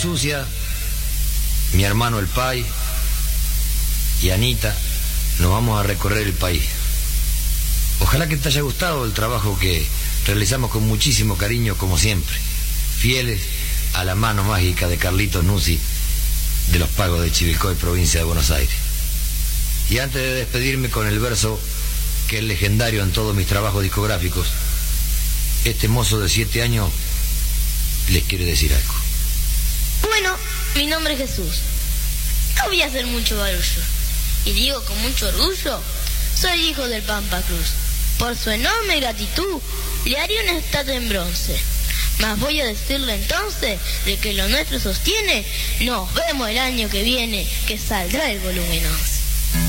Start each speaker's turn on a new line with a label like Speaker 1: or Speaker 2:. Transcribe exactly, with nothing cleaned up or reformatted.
Speaker 1: sucia, mi hermano el Pai y Anita nos vamos a recorrer el país. Ojalá que te haya gustado el trabajo que realizamos con muchísimo cariño, como siempre, fieles a la mano mágica de Carlitos Nuzzi de los Pagos de Chivilcoy, provincia de Buenos Aires. Y antes de despedirme con el verso que es legendario en todos mis trabajos discográficos, este mozo de siete años les quiere decir algo.
Speaker 2: Bueno, mi nombre es Jesús. No voy a hacer mucho barullo. Y digo con mucho orgullo, soy hijo del Pampa Cruz. Por su enorme gratitud, le haré una estatua en bronce. Mas voy a decirle entonces, de que lo nuestro sostiene, nos vemos el año que viene, que saldrá el volumen once.